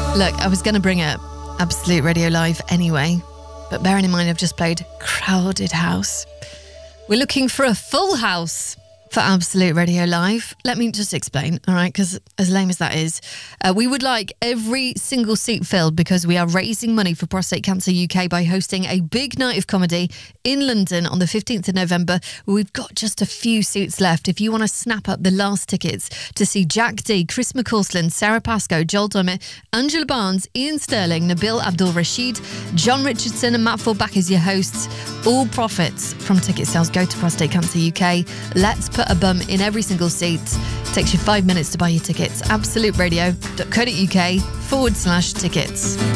Look, I was going to bring up Absolute Radio Live anyway, but bearing in mind I've just played Crowded House, we're looking for a full house for Absolute Radio Live. Let me just explain, all right, because as lame as that is, we would like every single seat filled because we are raising money for Prostate Cancer UK by hosting a big night of comedy in London on the 15th of November. We've got just a few seats left. If you want to snap up the last tickets to see Jack D, Chris McCausland, Sarah Pascoe, Joel Dommett, Angela Barnes, Ian Sterling, Nabil Abdul Rashid, John Richardson and Matt Fallback as your hosts, all profits from ticket sales go to Prostate Cancer UK. Let's put a bum in every single seat. It takes you 5 minutes to buy your tickets. absoluteradio.co.uk/tickets.